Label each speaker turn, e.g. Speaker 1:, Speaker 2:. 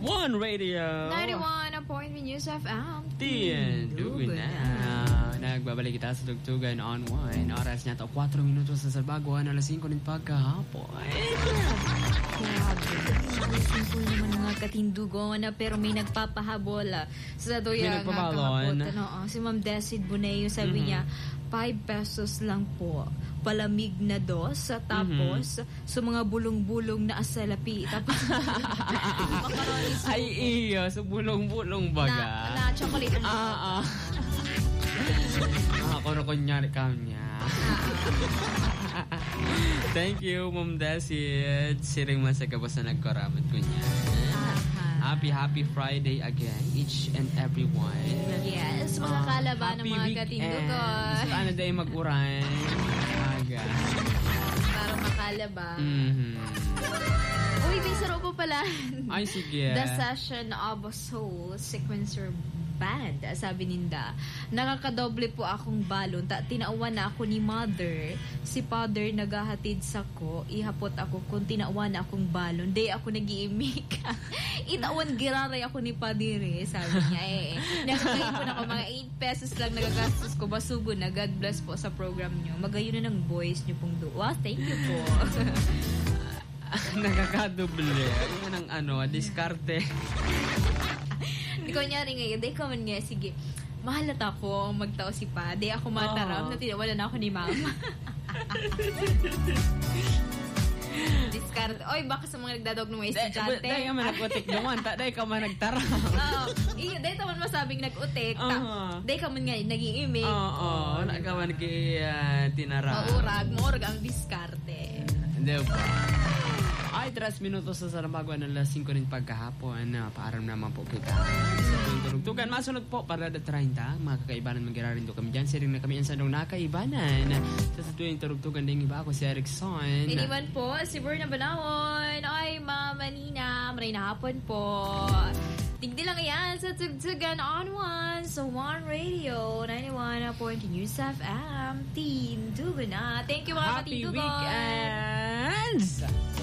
Speaker 1: One Radio
Speaker 2: 91.1 News FM.
Speaker 1: Tindugan na. Nagbabalik kita sa Tugtugan on One. Oras niya to 4 minutos sa Salbaguan, alas 5 ng pagkahapon.
Speaker 2: Simple naman mga katindugon na pero may nagpapahabol sa doya nga kahapon. Si Ma'am Desid Buneo sabi niya 5 pesos lang po. Palamig na dos. Tapos sa mga bulong-bulong na asalapi. Tapos
Speaker 1: ay iyo, sa bulong-bulong baga.
Speaker 2: Na chocolate.
Speaker 1: Ako na kunyari kanya. Thank you, Ma'am Desid. Siring masagabos na nagkaramat ko niya. Happy Friday again, each and everyone.
Speaker 2: Yes, mga kalaban ng mga katindugon.
Speaker 1: So, ano dahi mag-uray? Aga.
Speaker 2: Para makalaba. Uy, may saro po pala.
Speaker 1: Ay, sige.
Speaker 2: The Session of Soul Sequencer Band, sabi ninda. Nakakadoble po akong balon. Tinauwan na ako ni Mother. Si Father nagahatid sa ko. Ihapot ako kung tinauwan na akong balon. Di ako nag-iimik. Itawan giraray ako ni Padire, sabi niya. Nakakain po na ako. Mga 8 pesos lang nagagastos ko. Basubo na. God bless po sa program nyo. Magayon na ng voice nyo pong duwa. Thank you po.
Speaker 1: Nakakadoble. Ano ng diskarte.
Speaker 2: Kunyari ngayon, day ka man nga, sige, mahalat ako magtao si Pa. Day ako mataram na tinawala na ako ni Mama. Discard. Oy, baka sa mga nagdadog ng mga estudyante.
Speaker 1: Day ka man nag-utik naman. Day ka man nagtaram.
Speaker 2: Iyo, day ka man masabing nag-utik. Day ka man nga, nag-iimik.
Speaker 1: Oo, nagaman kay tinaram.
Speaker 2: Maurag ang diskarte.
Speaker 1: Hindi ba? Ay, 3 minutos sa Sarambaguan ng alas 5 rin pagkahapon. Paaram naman po kita. Sa tuwing turugtugan, masunod po para da 30. Mga kakaibanan mag-irarin do kami dyan. Siring na kami ang sanong nakaibanan. Sa tuwing turugtugan din iba ako si Erickson.
Speaker 2: Iniwan po si Berna Banawon. Ay, Mama Nina. Maray na hapon po. Tigdi lang yan sa Tugtugan on One. So One Radio 91.1 News FM. Tindugan na. Thank you mga katindugan.
Speaker 1: Happy weekends!